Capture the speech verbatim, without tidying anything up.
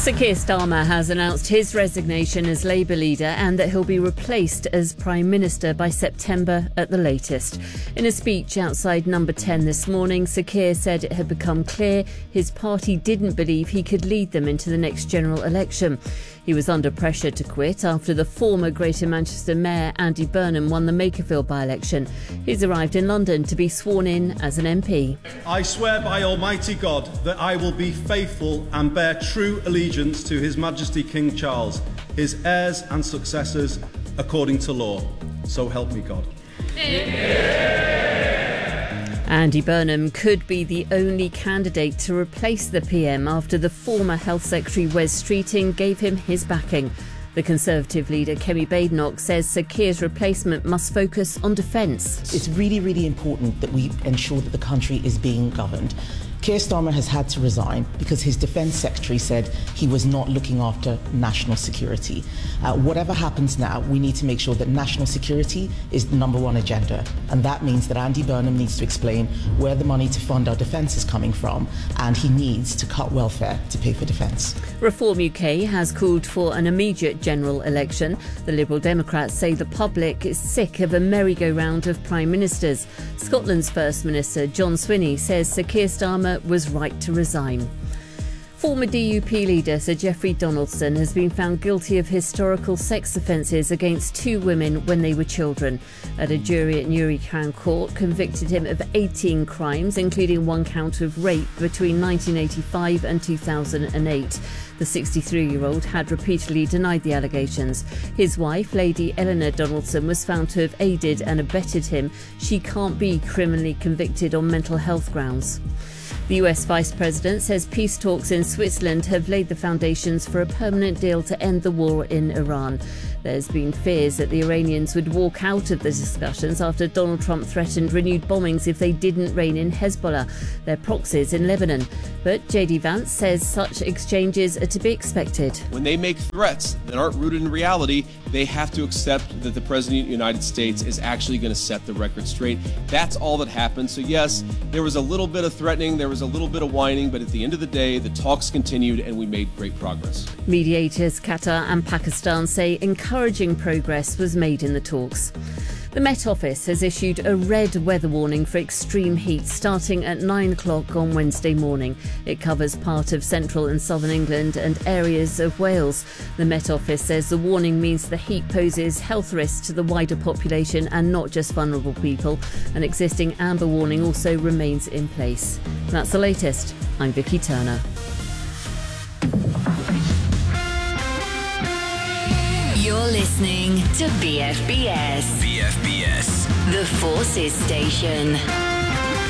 Sir Keir Starmer has announced his resignation as Labour leader and that he'll be replaced as Prime Minister by September at the latest. In a speech outside Number ten this morning, Sir Keir said it had become clear his party didn't believe he could lead them into the next general election. He was under pressure to quit after the former Greater Manchester Mayor Andy Burnham won the Makerfield by-election. He's arrived in London to be sworn in as an M P. I swear by Almighty God that I will be faithful and bear true allegiance to His Majesty King Charles, his heirs and successors, according to law. So help me God. Andy Burnham could be the only candidate to replace the P M after the former Health Secretary Wes Streeting gave him his backing. The Conservative leader Kemi Badenoch says Sir Keir's replacement must focus on defence. It's really, really important that we ensure that the country is being governed. Keir Starmer has had to resign because his Defence Secretary said he was not looking after national security. Uh, whatever happens now, we need to make sure that national security is the number one agenda. And that means that Andy Burnham needs to explain where the money to fund our defence is coming from, and he needs to cut welfare to pay for defence. Reform U K has called for an immediate general election. The Liberal Democrats say the public is sick of a merry-go-round of Prime Ministers. Scotland's First Minister John Swinney says Sir Keir Starmer was right to resign. Former D U P leader Sir Geoffrey Donaldson has been found guilty of historical sex offences against two women when they were children. At a jury at Newry Crown Court convicted him of eighteen crimes, including one count of rape between nineteen eighty-five and two thousand eight. The sixty-three-year-old had repeatedly denied the allegations. His wife, Lady Eleanor Donaldson, was found to have aided and abetted him. She can't be criminally convicted on mental health grounds. The U S Vice President says peace talks in Switzerland have laid the foundations for a permanent deal to end the war in Iran. There's been fears that the Iranians would walk out of the discussions after Donald Trump threatened renewed bombings if they didn't rein in Hezbollah, their proxies in Lebanon. But J D Vance says such exchanges are to be expected. When they make threats that aren't rooted in reality, they have to accept that the President of the United States is actually going to set the record straight. That's all that happened. So yes, there was a little bit of threatening, there was a little bit of whining, but at the end of the day, the talks continued and we made great progress. Mediators Qatar and Pakistan say encouraging progress was made in the talks. The Met Office has issued a red weather warning for extreme heat starting at nine o'clock on Wednesday morning. It covers part of central and southern England and areas of Wales. The Met Office says the warning means the heat poses health risks to the wider population and not just vulnerable people. An existing amber warning also remains in place. That's the latest. I'm Vicky Turner. You're listening to B F B S. B F B S. The Forces Station.